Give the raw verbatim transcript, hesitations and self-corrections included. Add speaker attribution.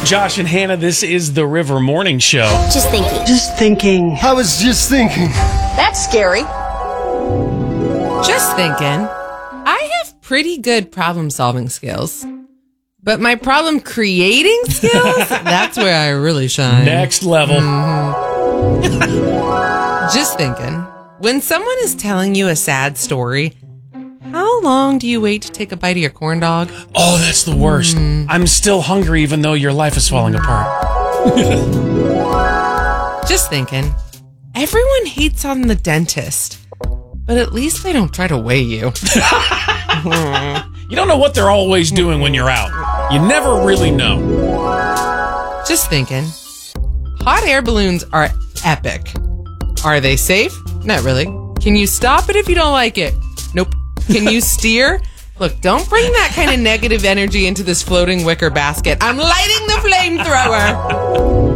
Speaker 1: Josh and Hannah, this is the River Morning Show.
Speaker 2: Just thinking.
Speaker 3: Just thinking.
Speaker 4: I was just thinking.
Speaker 2: That's scary.
Speaker 5: Just thinking. I have pretty good problem-solving skills. But my problem-creating skills, that's where I really shine.
Speaker 1: Next level.
Speaker 5: Mm-hmm. Just thinking. When someone is telling you a sad story, how long do you wait to take a bite of your corn dog?
Speaker 1: Oh, that's the worst. Mm. I'm still hungry even though your life is falling apart.
Speaker 5: Just thinking. Everyone hates on the dentist, but at least they don't try to weigh you.
Speaker 1: You don't know what they're always doing when you're out. You never really know.
Speaker 5: Just thinking. Hot air balloons are epic. Are they safe? Not really. Can you stop it if you don't like it? Nope. Can you steer? Look, don't bring that kind of negative energy into this floating wicker basket. I'm lighting the flamethrower.